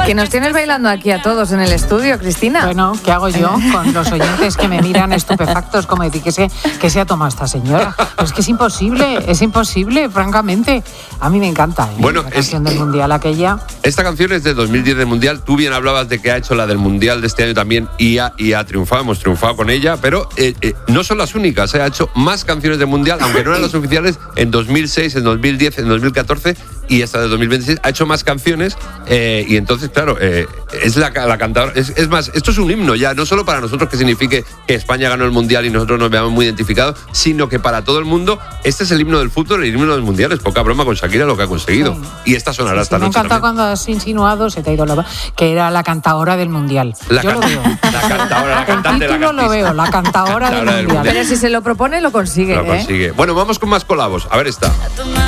Que nos tienes bailando aquí a todos en el estudio, Cristina. Bueno, ¿qué hago yo con los oyentes que me miran estupefactos como decir que se ha tomado esta señora? Pues es que es imposible, francamente. A mí me encanta, Bueno, la canción del Mundial aquella. Esta canción es de 2010 del Mundial. Tú bien hablabas de que ha hecho la del Mundial de este año también y ha triunfado, hemos triunfado con ella, pero no son las únicas. Ha hecho más canciones del Mundial, aunque no eran las oficiales, en 2006, en 2010, en 2014 y esta de 2026. Ha hecho más canciones y entonces, claro, es la cantadora. Es más, esto es un himno ya, no solo para nosotros que signifique que España ganó el Mundial y nosotros nos veamos muy identificados, sino que para todo el mundo este es el himno del fútbol, el himno del Mundial. Es poca broma con Shakira lo que ha conseguido. Sí. Y esta sonará esta noche. Me ha encantado cuando has insinuado, se te ha ido que era la cantadora del Mundial. Yo lo veo. La cantadora, la cantante, el título lo veo, la cantadora del Mundial. Pero si se lo propone, lo consigue. Lo consigue. Bueno, vamos con más colabos. A ver esta.